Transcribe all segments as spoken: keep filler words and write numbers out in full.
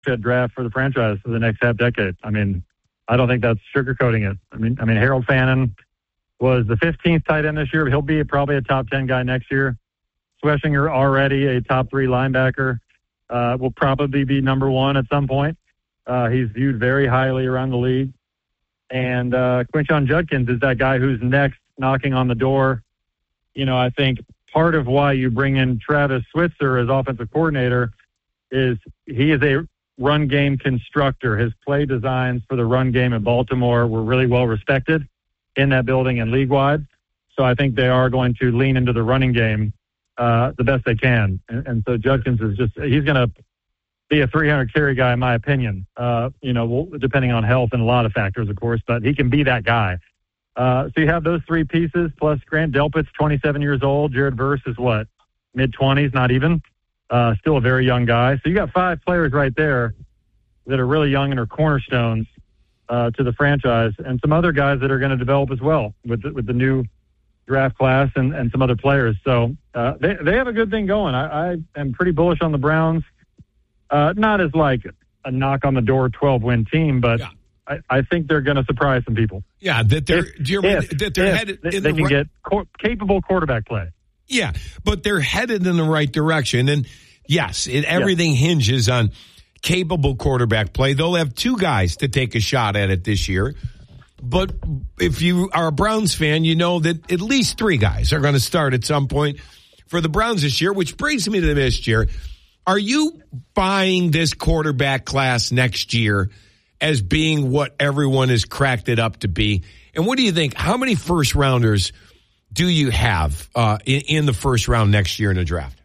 draft for the franchise for the next half decade. I mean, I don't think that's sugarcoating it. I mean, I mean, Harold Fannin was the fifteenth tight end this year, but he'll be probably a top ten guy next year. Schlesinger, already a top three linebacker, uh, will probably be number one at some point. Uh, he's viewed very highly around the league. And uh, Quinshon Judkins is that guy who's next knocking on the door. You know, I think part of why you bring in Travis Switzer as offensive coordinator is he is a run game constructor. His play designs for the run game in Baltimore were really well respected in that building and league-wide. So I think they are going to lean into the running game uh, the best they can. And, and so Judkins is just, he's going to be a three hundred carry guy, in my opinion, uh, you know, depending on health and a lot of factors, of course, but he can be that guy. Uh, so you have those three pieces, plus Grant Delpit's twenty-seven years old. Jared Verse is what, mid-twenties, not even. Uh, still a very young guy. So you got five players right there that are really young and are cornerstones uh, to the franchise, and some other guys that are going to develop as well with the, with the new draft class and, and some other players. So uh, they they have a good thing going. I, I am pretty bullish on the Browns. Uh, not as like a knock on the door twelve win team, but yeah. I, I think they're going to surprise some people. Yeah, that they're if, you if, that they're if headed. They, in they the can right, get co- capable quarterback play. Yeah, but they're headed in the right direction, and yes, it, everything yeah. hinges on capable quarterback play. They'll have two guys to take a shot at it this year. But if you are a Browns fan, you know that at least three guys are going to start at some point for the Browns this year, which brings me to this year. Are you buying this quarterback class next year as being what everyone has cracked it up to be? And what do you think? How many first rounders do you have uh, in, in the first round next year in the draft?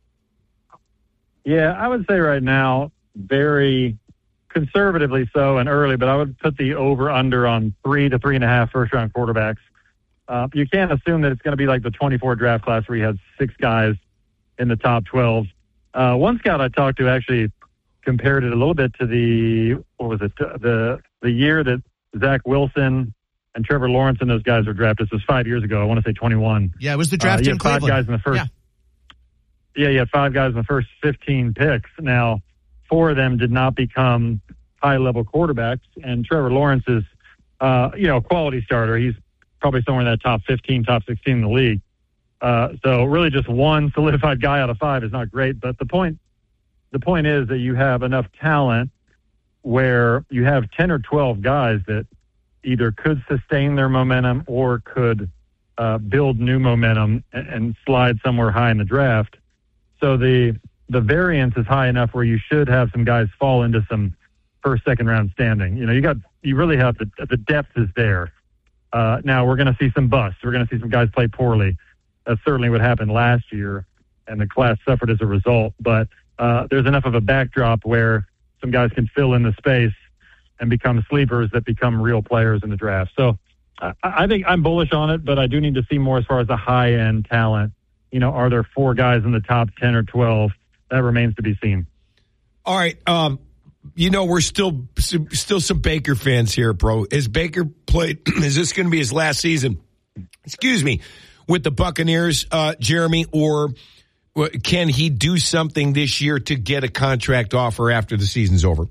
Yeah, I would say right now, very conservatively so and early, but I would put the over-under on three to three and a half first-round quarterbacks. Uh, you can't assume that it's going to be like the twenty-four draft class where you had six guys in the top twelve. Uh, one scout I talked to actually compared it a little bit to the, what was it, the the year that Zach Wilson and Trevor Lawrence and those guys were drafted. This was five years ago. I want to say twenty-one. Yeah, it was the draft uh, in five Cleveland. guys in the first. Yeah. yeah, you had five guys in the first fifteen picks. Now, four of them did not become high-level quarterbacks, and Trevor Lawrence is, uh, you know, a quality starter. He's probably somewhere in that top fifteen, top sixteen in the league. Uh, so really just one solidified guy out of five is not great. But the point, the point is that you have enough talent where you have ten or twelve guys that either could sustain their momentum or could uh, build new momentum and, and slide somewhere high in the draft. So the the variance is high enough where you should have some guys fall into some first, second round standing. You know, you got you really have the the depth is there. Uh, now we're going to see some busts. We're going to see some guys play poorly. That's certainly what happened last year, and the class suffered as a result. But uh, there's enough of a backdrop where some guys can fill in the space and become sleepers that become real players in the draft. So I, I think I'm bullish on it, but I do need to see more as far as the high-end talent. You know, are there four guys in the top ten or twelve? That remains to be seen. All right. Um, you know, we're still still some Baker fans here, bro. Is Baker played? Is this going to be his last season? Excuse me. With the Buccaneers, uh, Jeremy, or can he do something this year to get a contract offer after the season's over?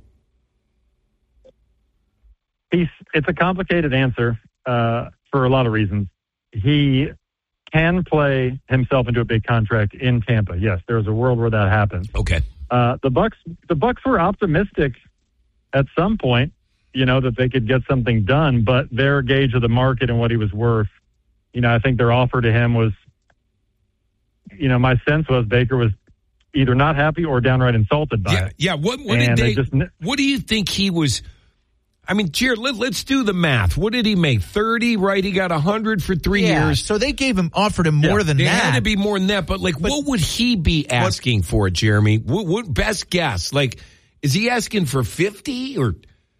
He's, it's a complicated answer uh, for a lot of reasons. He can play himself into a big contract in Tampa. Yes, there's a world where that happens. Okay. Uh, the Bucs, the Bucs were optimistic at some point, you know, that they could get something done, but their gauge of the market and what he was worth, you know, I think their offer to him was, you know, my sense was Baker was either not happy or downright insulted by yeah, it. Yeah. What, what did they, they just, what do you think he was? I mean, Jared, let, let's do the math. What did he make? thirty, right? He got one hundred for three yeah, years. So they gave him, offered him more yeah, than it that. It had to be more than that. But, like, but, what would he be asking what, for, Jeremy? What, what best guess? Like, is he asking for fifty or?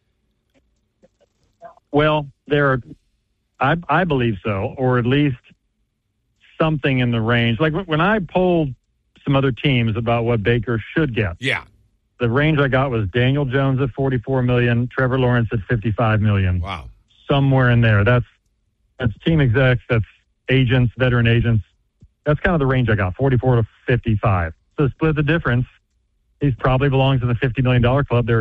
Well, there are, I, I believe so, or at least something in the range. Like when I polled some other teams about what Baker should get. Yeah. The range I got was Daniel Jones at forty-four million dollars, Trevor Lawrence at fifty-five million dollars. Wow. Somewhere in there. That's that's team execs, that's agents, veteran agents. That's kind of the range I got, forty-four to fifty-five. So split the difference. he probably belongs in the fifty million dollars club. There